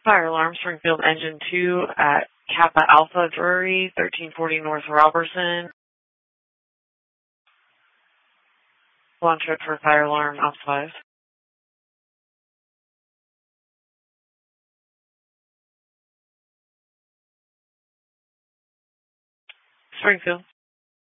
Fire alarm, Springfield Engine 2 at Kappa Alpha Drury, 1340 North Robertson. Launch code for fire alarm, Alpha 5. Springfield.